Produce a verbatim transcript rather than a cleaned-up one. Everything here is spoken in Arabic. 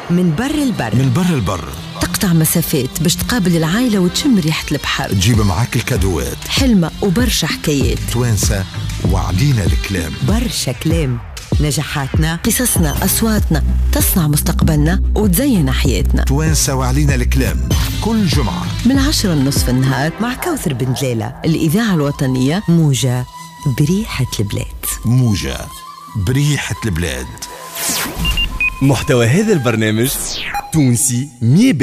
من بر البر من بر البر تقطع مسافات باش تقابل العائلة وتشم ريحة البحر، تجيب معاك الكادوات، حلمة وبرشا حكايات، توانسة وعلينا الكلام، برشا كلام، نجاحاتنا، قصصنا، أصواتنا تصنع مستقبلنا وتزين حياتنا. توانسة وعلينا الكلام كل جمعة من عشرة النصف النهار مع كوثر بن جلالة. الإذاعة الوطنية موجة بريحة البلاد. موجة بريحة البلاد. محتوى هذا البرنامج تونسي مية